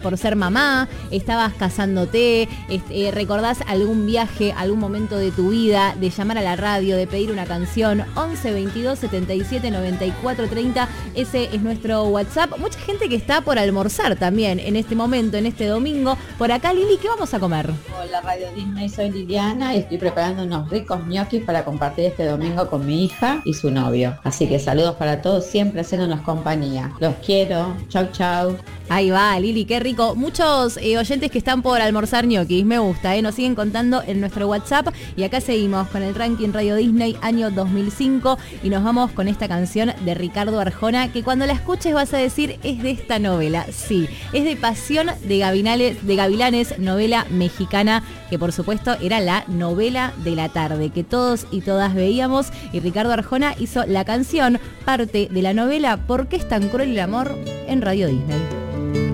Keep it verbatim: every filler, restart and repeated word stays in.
por ser mamá, estabas casándote, este, eh, recordás algún viaje, algún momento de tu vida, de llamar a la radio, de pedir una canción. Once veintidós setenta y siete noventa y cuatro treinta, ese es nuestro WhatsApp. Mucha gente que está por almorzar también en este momento, en este domingo. Por acá, Lili, ¿qué vamos a comer? Hola Radio Disney, soy Liliana y estoy preparando unos ricos ñoquis para compartir este domingo con mi hija y su novio. Así que saludos para todos, siempre haciéndonos compañía. Los quiero, chau chau. Ahí va, Lili, qué rico. Muchos eh, oyentes que están por almorzar ñoquis, me gusta, eh, nos siguen contando en nuestro WhatsApp. Y acá seguimos con el ranking Radio Disney año dos mil cinco y nos vamos con esta canción de Ricardo Arjona, que cuando la escuches vas a decir, es de esta novela. Sí, es de Pasión de Gavilanes, de Gavilanes, novela mexicana, que por supuesto era la novela de la tarde, que todos y todas veíamos, y Ricardo Arjona hizo la canción, parte de la novela ¿Por qué es tan cruel el amor? En Radio Disney.